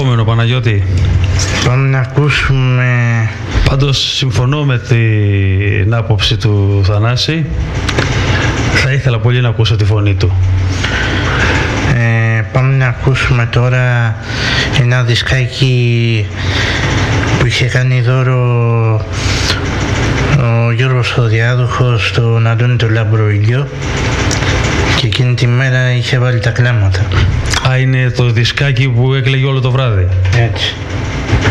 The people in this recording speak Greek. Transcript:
επόμενο, Παναγιώτη? Πάμε να ακούσουμε... Πάντως συμφωνώ με την άποψη του Θανάση. Θα ήθελα πολύ να ακούσω τη φωνή του. Πάμε να ακούσουμε τώρα ένα δισκάκι που είχε κάνει δώρο ο Γιώργος ο Διάδοχος στον Αντώνη το Λαμπροήλιο και εκείνη τη μέρα είχε βάλει τα κλάματα. Είναι το δισκάκι που έκλαιγε όλο το βράδυ. Έτσι.